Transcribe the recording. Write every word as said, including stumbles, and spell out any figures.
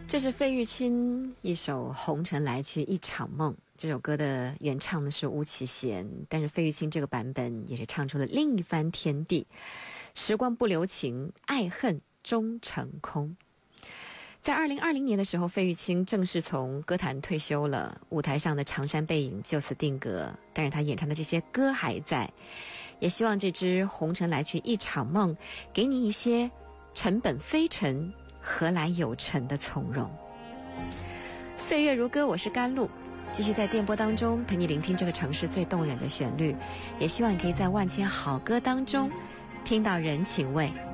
这是费玉清一首《红尘来去一场梦》，这首歌的原唱呢是巫启贤，但是费玉清这个版本也是唱出了另一番天地。时光不留情，爱恨终成空。在二零二零年的时候，费玉清正式从歌坛退休了，舞台上的长衫背影就此定格，但是他演唱的这些歌还在。也希望这支《红尘来去一场梦》给你一些尘本非尘，何来有尘的从容。岁月如歌，我是甘露，继续在电波当中陪你聆听这个城市最动人的旋律，也希望你可以在万千好歌当中听到人情味。